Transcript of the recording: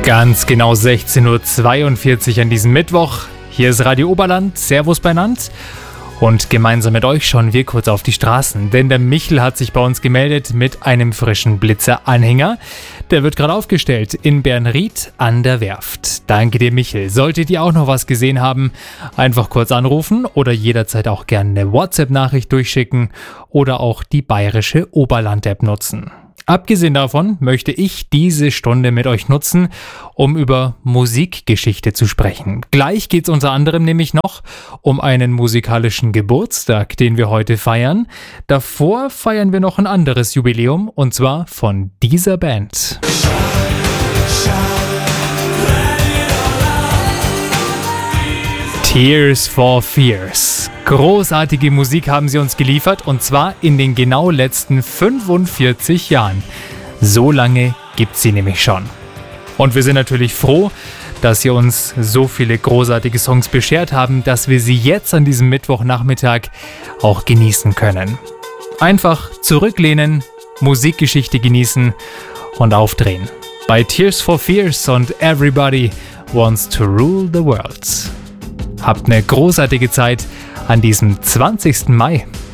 Ganz genau 16.42 Uhr an diesem Mittwoch. Hier ist Radio Oberland, Servus beinand. Und gemeinsam mit euch schauen wir kurz auf die Straßen, denn der Michel hat sich bei uns gemeldet mit einem frischen Blitzer-Anhänger. Der wird gerade aufgestellt in Bernried an der Werft. Danke dir, Michel. Solltet ihr auch noch was gesehen haben, einfach kurz anrufen oder jederzeit auch gerne eine WhatsApp-Nachricht durchschicken oder auch die bayerische Oberland-App nutzen. Abgesehen davon möchte ich diese Stunde mit euch nutzen, um über Musikgeschichte zu sprechen. Gleich geht es unter anderem nämlich noch um einen musikalischen Geburtstag, den wir heute feiern. Davor feiern wir noch ein anderes Jubiläum, und zwar von dieser Band. Tears for Fears. Großartige Musik haben sie uns geliefert, und zwar in den genau letzten 45 Jahren. So lange gibt's sie nämlich schon. Und wir sind natürlich froh, dass sie uns so viele großartige Songs beschert haben, dass wir sie jetzt an diesem Mittwochnachmittag auch genießen können. Einfach zurücklehnen, Musikgeschichte genießen und aufdrehen. Bei Tears for Fears und Everybody Wants to Rule the World. Habt eine großartige Zeit an diesem 20. Mai.